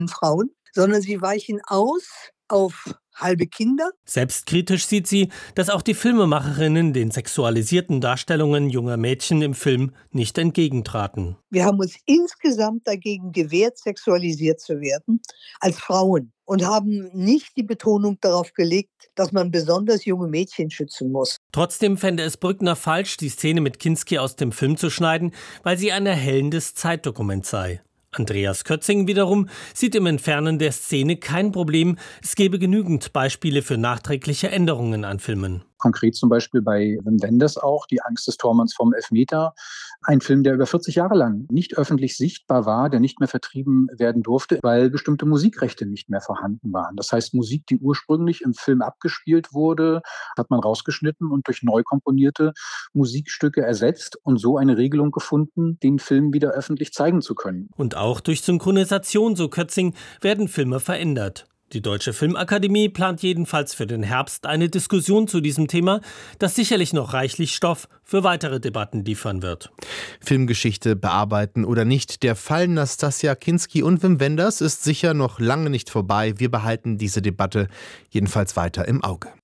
Frauen, sondern sie weichen aus auf halbe Kinder. Selbstkritisch sieht sie, dass auch die Filmemacherinnen den sexualisierten Darstellungen junger Mädchen im Film nicht entgegentraten. Wir haben uns insgesamt dagegen gewehrt, sexualisiert zu werden als Frauen und haben nicht die Betonung darauf gelegt, dass man besonders junge Mädchen schützen muss. Trotzdem fände es Brückner falsch, die Szene mit Kinski aus dem Film zu schneiden, weil sie ein erhellendes Zeitdokument sei. Andreas Kötzing wiederum sieht im Entfernen der Szene kein Problem. Es gebe genügend Beispiele für nachträgliche Änderungen an Filmen. Konkret zum Beispiel bei Wim Wenders auch Die Angst des Tormanns vom Elfmeter. Ein Film, der über 40 Jahre lang nicht öffentlich sichtbar war, der nicht mehr vertrieben werden durfte, weil bestimmte Musikrechte nicht mehr vorhanden waren. Das heißt, Musik, die ursprünglich im Film abgespielt wurde, hat man rausgeschnitten und durch neu komponierte Musikstücke ersetzt und so eine Regelung gefunden, den Film wieder öffentlich zeigen zu können. Und auch durch Synchronisation, so Kötzing, werden Filme verändert. Die Deutsche Filmakademie plant jedenfalls für den Herbst eine Diskussion zu diesem Thema, das sicherlich noch reichlich Stoff für weitere Debatten liefern wird. Filmgeschichte bearbeiten oder nicht, der Fall Nastassja Kinski und Wim Wenders ist sicher noch lange nicht vorbei. Wir behalten diese Debatte jedenfalls weiter im Auge.